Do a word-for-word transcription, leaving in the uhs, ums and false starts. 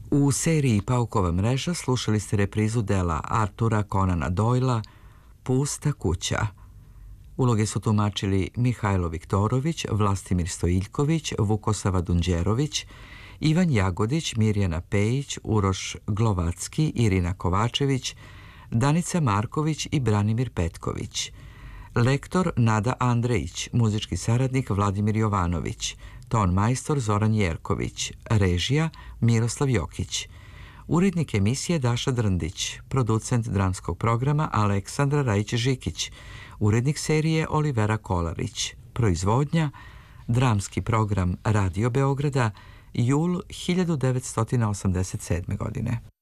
U seriji Paukova mreža slušali ste reprizu dela Artura Conana Doyla Pusta kuća. Uloge su tumačili Mihajlo Viktorović, Vlastimir Stojiljković, Vukosava Dunđerović, Ivan Jagodić, Mirjana Pejić, Uroš Glovacki, Irina Kovačević, Danica Marković i Branimir Petković. Lektor Nada Andrejić, muzički saradnik Vladimir Jovanović, ton majstor Zoran Jerković, režija Miroslav Jokić. Urednik emisije Daša Drndić, producent dramskog programa Aleksandra Rajić-Žikić, urednik serije Olivera Kolarić, proizvodnja dramski program Radio Beograda, jul hiljadu devetsto osamdeset sedme. godine.